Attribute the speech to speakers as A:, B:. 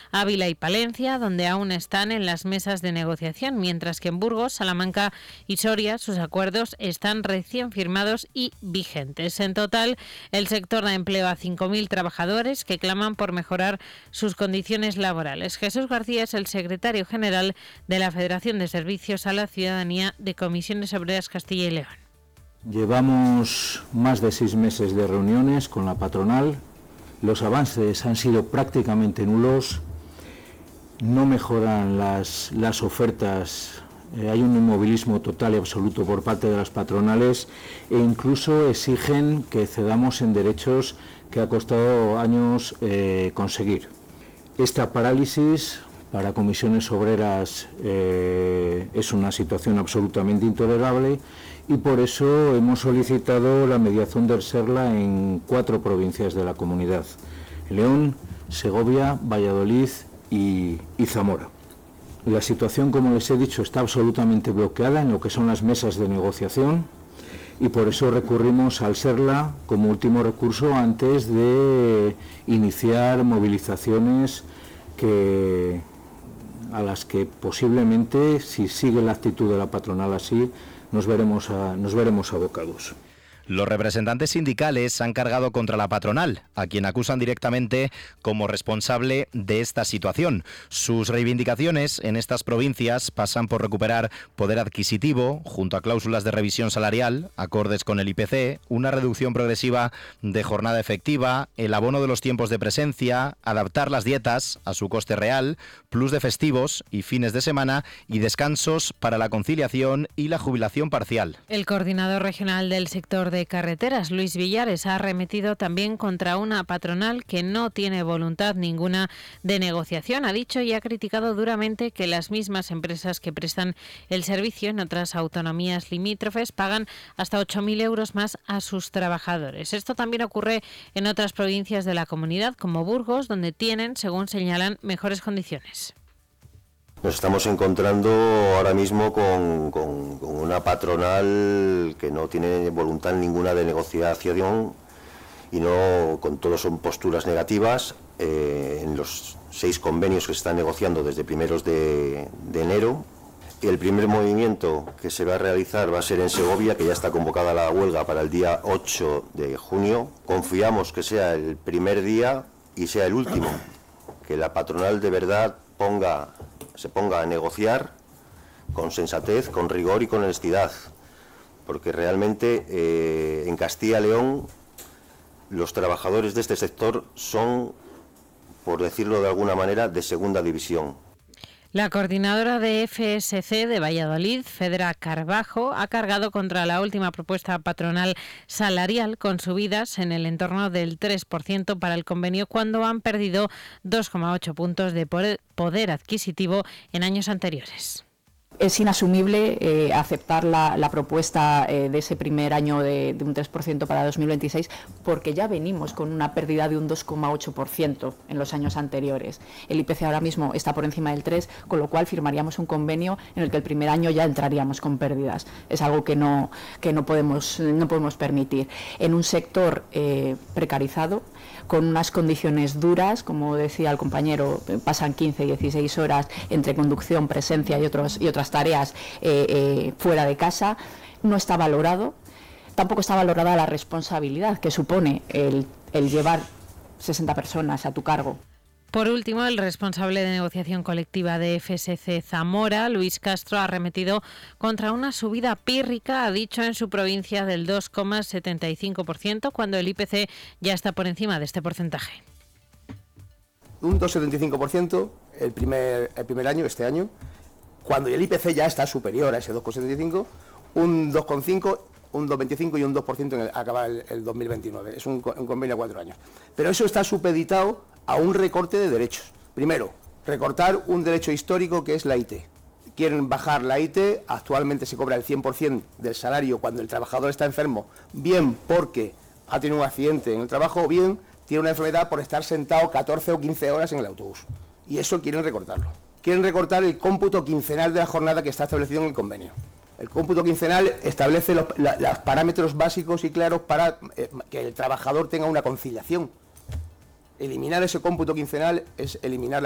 A: Ávila y Palencia, donde aún están en las mesas de negociación, mientras que en Burgos, Salamanca y Soria sus acuerdos están recién firmados y vigentes. En total, el sector da empleo a 5.000 trabajadores que claman por mejorar sus condiciones laborales. Jesús García es el secretario general de la Federación de Servicios a la Ciudadanía de Comisiones Obreras Castilla y León.
B: Llevamos más de 6 meses de reuniones con la patronal. Los avances han sido prácticamente nulos. No mejoran las ofertas. Hay un inmovilismo total y absoluto por parte de las patronales e incluso exigen que cedamos en derechos que ha costado años conseguir. Esta parálisis para comisiones obreras es una situación absolutamente intolerable y por eso hemos solicitado la mediación del SERLA en 4 provincias de la comunidad: León, Segovia, Valladolid y Zamora. La situación, como les he dicho, está absolutamente bloqueada en lo que son las mesas de negociación y por eso recurrimos al SERLA como último recurso antes de iniciar movilizaciones a las que posiblemente, si sigue la actitud de la patronal así, nos veremos abocados.
C: Los representantes sindicales han cargado contra la patronal, a quien acusan directamente como responsable de esta situación. Sus reivindicaciones en estas provincias pasan por recuperar poder adquisitivo, junto a cláusulas de revisión salarial, acordes con el IPC, una reducción progresiva de jornada efectiva, el abono de los tiempos de presencia, adaptar las dietas a su coste real, plus de festivos y fines de semana y descansos para la conciliación y la jubilación parcial.
A: El coordinador regional del sector de carreteras, Luis Villares, ha arremetido también contra una patronal que no tiene voluntad ninguna de negociación. Ha dicho y ha criticado duramente que las mismas empresas que prestan el servicio en otras autonomías limítrofes pagan hasta 8.000 euros más a sus trabajadores. Esto también ocurre en otras provincias de la comunidad, como Burgos, donde tienen, según señalan, mejores condiciones.
D: Nos estamos encontrando ahora mismo con una patronal que no tiene voluntad ninguna de negociación y no, con todo son posturas negativas. En los 6 convenios que se están negociando desde primeros de enero. Y el primer movimiento que se va a realizar va a ser en Segovia, que ya está convocada la huelga para el día 8 de junio. Confiamos que sea el primer día y sea el último, que la patronal de verdad se ponga a negociar con sensatez, con rigor y con honestidad, porque realmente en Castilla y León los trabajadores de este sector son, por decirlo de alguna manera, de segunda división.
A: La coordinadora de FSC de Valladolid, Fedra Carbajo, ha cargado contra la última propuesta patronal salarial con subidas en el entorno del 3% para el convenio cuando han perdido 2,8 puntos de poder adquisitivo en años anteriores.
E: Es inasumible aceptar la propuesta de ese primer año de un 3% para 2026 porque ya venimos con una pérdida de un 2,8% en los años anteriores. El IPC ahora mismo está por encima del 3%, con lo cual firmaríamos un convenio en el que el primer año ya entraríamos con pérdidas. Es algo que no podemos permitir. En un sector precarizado, con unas condiciones duras, como decía el compañero, pasan 15 y 16 horas entre conducción, presencia y otras tareas fuera de casa, no está valorado. Tampoco está valorada la responsabilidad que supone el llevar 60 personas a tu cargo.
A: Por último, el responsable de negociación colectiva de FSC Zamora, Luis Castro, ha arremetido contra una subida pírrica, ha dicho, en su provincia del 2,75%, cuando el IPC ya está por encima de este porcentaje.
F: Un 2,75% el primer año, este año, cuando el IPC ya está superior a ese 2,75%, un 2,5%, un 2,25% y un 2% en acabar el 2029. Es un convenio a 4 años. Pero eso está supeditado a un recorte de derechos. Primero, recortar un derecho histórico que es la IT. Quieren bajar la IT, actualmente se cobra el 100% del salario cuando el trabajador está enfermo, bien porque ha tenido un accidente en el trabajo o bien tiene una enfermedad por estar sentado 14 o 15 horas en el autobús. Y eso quieren recortarlo. Quieren recortar el cómputo quincenal de la jornada que está establecido en el convenio. El cómputo quincenal establece los parámetros básicos y claros para que el trabajador tenga una conciliación. Eliminar ese cómputo quincenal es eliminar